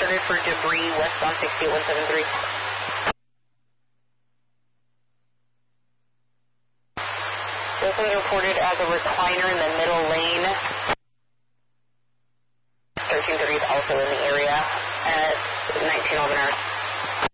disregard for debris westbound 68173. This was reported as a recliner in the middle lane. 1330 is also in the area at 19 Alden Hour.